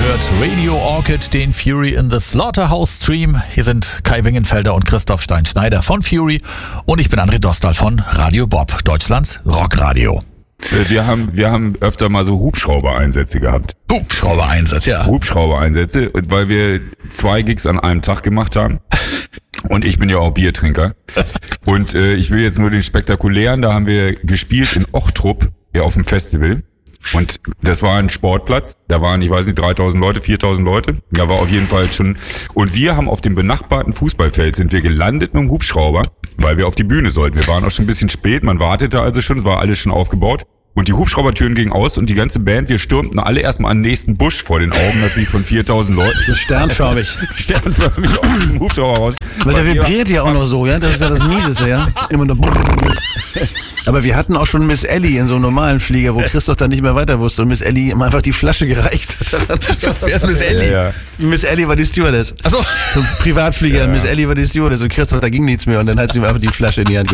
hört Radio Orchid, den Fury in the Slaughterhouse Stream. Hier sind Kai Wingenfelder und Christoph Stein-Schneider von Fury und ich bin André Dostal von Radio Bob, Deutschlands Rockradio. Wir haben öfter mal so Hubschrauber-Einsätze gehabt. Hubschrauber-Einsätze, ja. Hubschrauber-Einsätze, weil wir 2 Gigs an einem Tag gemacht haben. Und ich bin ja auch Biertrinker. Und ich will jetzt nur den spektakulären, da haben wir gespielt in Ochtrup, ja, auf dem Festival. Und das war ein Sportplatz, da waren, ich weiß nicht, 3.000 Leute, 4.000 Leute. Da war auf jeden Fall schon, und wir haben auf dem benachbarten Fußballfeld, sind wir gelandet mit dem Hubschrauber, weil wir auf die Bühne sollten. Wir waren auch schon ein bisschen spät, man wartete also schon, es war alles schon aufgebaut. Und die Hubschraubertüren gingen aus und die ganze Band, wir stürmten alle erstmal an den nächsten Busch vor den Augen natürlich von 4.000 Leuten. So sternförmig. Sternförmig aus dem Hubschrauber raus. Weil der vibriert ja auch noch so, ja? Das ist ja das Mieseste, ja? Immer nur. Aber wir hatten auch schon Miss Ellie in so einem normalen Flieger, wo Christoph dann nicht mehr weiter wusste und Miss Ellie ihm einfach die Flasche gereicht hat. Wer ist Miss Ellie? Ja. Miss Ellie war die Stewardess. Achso. So ein Privatflieger, Ja. Miss Ellie war die Stewardess und Christoph, da ging nichts mehr und dann hat sie ihm einfach die Flasche in die Hand